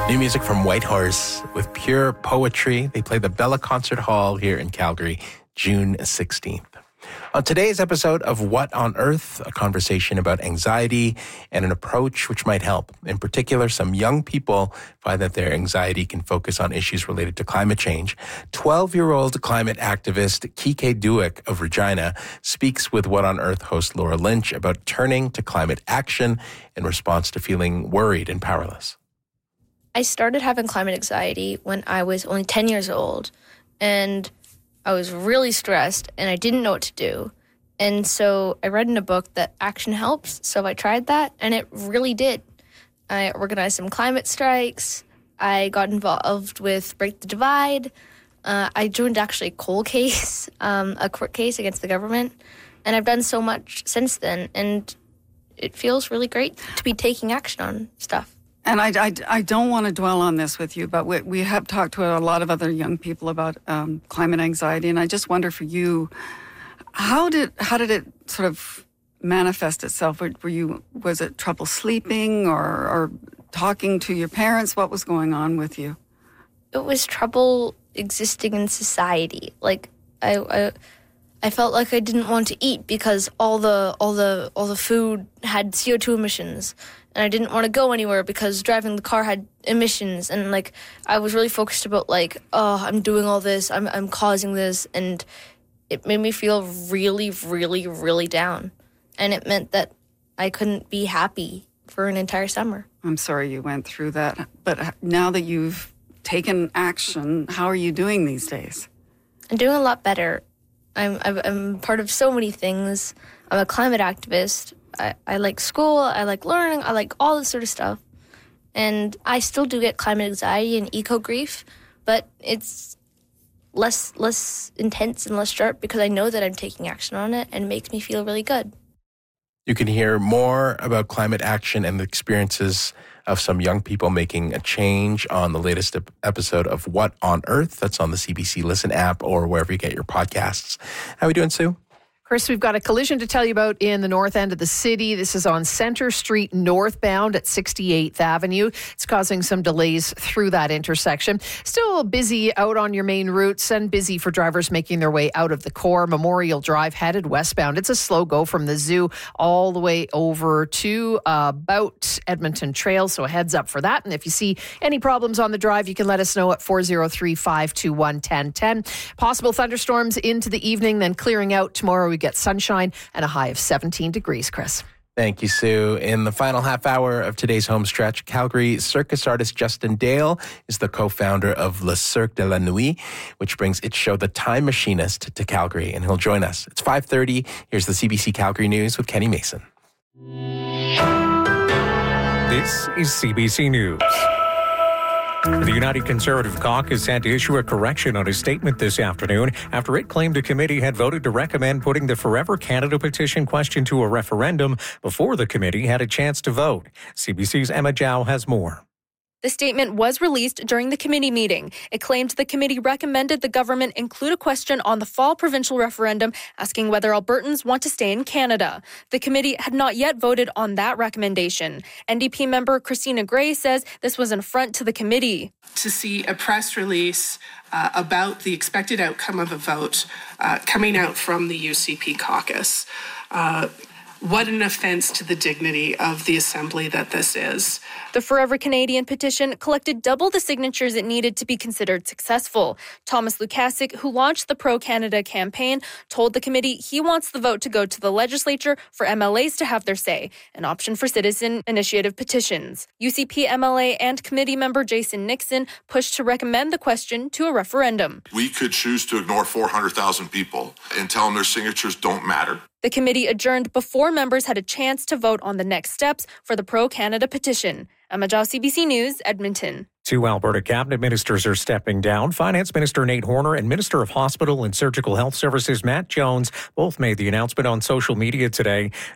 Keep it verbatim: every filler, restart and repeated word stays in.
New music from Whitehorse with pure poetry. They play the Bella Concert Hall here in Calgary, June sixteenth. On today's episode of What on Earth, a conversation about anxiety and an approach which might help. In particular, some young people find that their anxiety can focus on issues related to climate change. twelve-year-old climate activist Kike Duick of Regina speaks with What on Earth host Laura Lynch about turning to climate action in response to feeling worried and powerless. I started having climate anxiety when I was only ten years old, and I was really stressed, and I didn't know what to do. And so I read in a book that action helps, so I tried that, and it really did. I organized some climate strikes. I got involved with Break the Divide. Uh, I joined actually a coal case, um, a court case against the government, and I've done so much since then, and it feels really great to be taking action on stuff. And I, I, I don't want to dwell on this with you, but we, we have talked to a lot of other young people about um, climate anxiety, and I just wonder for you, how did how did it sort of manifest itself? Were, were you was it trouble sleeping or, or talking to your parents? What was going on with you? It was trouble existing in society. Like I, I, I felt like I didn't want to eat because all the all the all the food had C O two emissions. And I didn't want to go anywhere because driving the car had emissions. And, like, I was really focused about, like, oh, I'm doing all this. I'm I'm causing this. And it made me feel really, really, really down. And it meant that I couldn't be happy for an entire summer. I'm sorry you went through that. But now that you've taken action, how are you doing these days? I'm doing a lot better. I'm, I'm part of so many things. I'm a climate activist. I, I like school, I like learning, I like all this sort of stuff. And I still do get climate anxiety and eco-grief, but it's less less intense and less sharp because I know that I'm taking action on it and it makes me feel really good. You can hear more about climate action and the experiences of some young people making a change on the latest episode of What on Earth. That's on the C B C Listen app or wherever you get your podcasts. How are we doing, Sue? Chris, we've got a collision to tell you about in the north end of the city. This is on Centre Street northbound at sixty-eighth Avenue. It's causing some delays through that intersection. Still busy out on your main routes and busy for drivers making their way out of the core. Memorial Drive headed westbound. It's a slow go from the zoo all the way over to uh, about Edmonton Trail. So a heads up for that. And if you see any problems on the drive, you can let us know at four oh three, five two one, one oh one oh. Possible thunderstorms into the evening, then clearing out tomorrow. We get sunshine and a high of seventeen degrees, Chris. Thank you, Sue. In the final half hour of today's home stretch, Calgary circus artist Justin Dale is the co-founder of Le Cirque de la Nuit, which brings its show The Time Machinist to Calgary, and he'll join us. It's five thirty. Here's the C B C Calgary News with Kenny Mason. This is C B C News. The United Conservative Caucus had to issue a correction on a statement this afternoon after it claimed a committee had voted to recommend putting the Forever Canada petition question to a referendum before the committee had a chance to vote. C B C's Emma Zhao has more. The statement was released during the committee meeting. It claimed the committee recommended the government include a question on the fall provincial referendum asking whether Albertans want to stay in Canada. The committee had not yet voted on that recommendation. N D P member Christina Gray says this was an affront to the committee. To see a press release uh, about the expected outcome of a vote uh, coming out from the U C P caucus. Uh, What an offense to the dignity of the assembly that this is. The Forever Canadian petition collected double the signatures it needed to be considered successful. Thomas Lukasik, who launched the Pro-Canada campaign, told the committee he wants the vote to go to the legislature for M L As to have their say, an option for citizen initiative petitions. U C P M L A and committee member Jason Nixon pushed to recommend the question to a referendum. We could choose to ignore four hundred thousand people and tell them their signatures don't matter. The committee adjourned before members had a chance to vote on the next steps for the Pro-Canada petition. Emma Zhao, C B C News, Edmonton. Two Alberta cabinet ministers are stepping down. Finance Minister Nate Horner and Minister of Hospital and Surgical Health Services Matt Jones both made the announcement on social media today.